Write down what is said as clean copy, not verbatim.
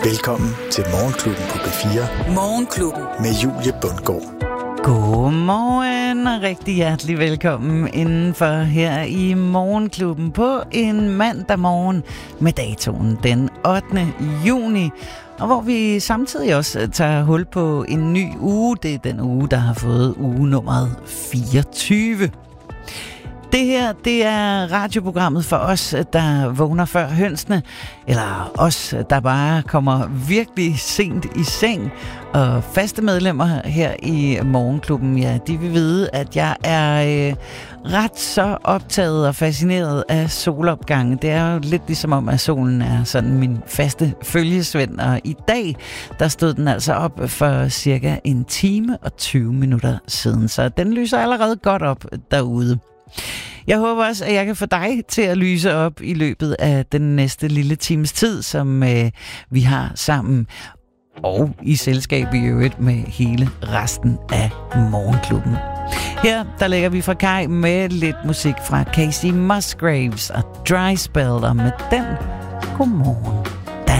Velkommen til Morgenklubben på B4. Morgenklubben med Julie Bundgaard. Godmorgen og rigtig hjertelig velkommen indenfor her i Morgenklubben på en mandag morgen med datoen den 8. juni. Og hvor vi samtidig også tager hul på en ny uge. Det er den uge, der har fået uge nummeret 24. Det her, det er radioprogrammet for os, der vågner før hønsene, eller os, der bare kommer virkelig sent i seng. Og faste medlemmer her i Morgenklubben, ja, de vil vide, at jeg er ret så optaget og fascineret af solopgangen. Det er jo lidt ligesom om, at solen er sådan min faste følgesvend, og i dag, der stod den altså op for cirka 1 time og 20 minutter siden, så den lyser allerede godt op derude. Jeg håber også, at jeg kan få dig til at lyse op i løbet af den næste lille times tid, som vi har sammen. Og i selskab i øvrigt med hele resten af Morgenklubben. Her, der lægger vi fra kaj med lidt musik fra Casey Musgraves og Dry Spell, og med den, godmorgen.